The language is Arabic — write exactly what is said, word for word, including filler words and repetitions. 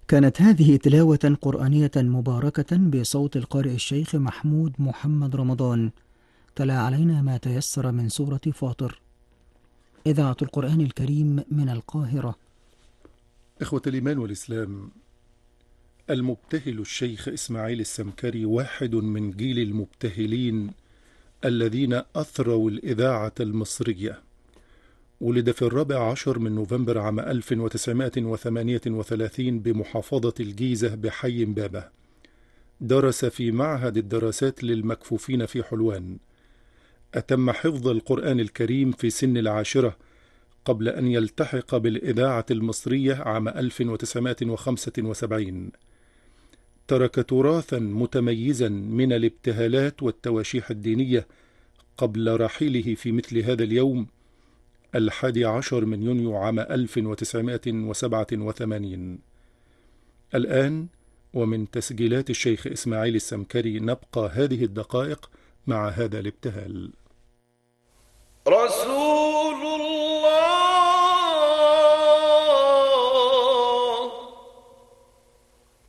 كانت هذه تلاوة قرآنية مباركة بصوت القارئ الشيخ محمود محمد رمضان، تلا علينا ما تيسر من سورة فاطر. إذاعة القرآن الكريم من القاهرة. إخوة الإيمان والإسلام، المبتهل الشيخ إسماعيل السمكري واحد من جيل المبتهلين الذين أثروا الإذاعة المصرية. ولد في الرابع عشر من نوفمبر عام ألف وتسعمائة وثمانية وثلاثين بمحافظة الجيزة بحي بابة. درس في معهد الدراسات للمكفوفين في حلوان. أتم حفظ القرآن الكريم في سن العاشرة قبل أن يلتحق بالإذاعة المصرية عام ألف وتسعمائة وخمسة وسبعين. ترك تراثا متميزا من الابتهالات والتواشيح الدينية قبل رحيله في مثل هذا اليوم الحادي عشر من يونيو عام ألف وتسعمائة وسبعة وثمانين. الآن ومن تسجيلات الشيخ إسماعيل السمكري نبقى هذه الدقائق مع هذا الابتهال. رسول الله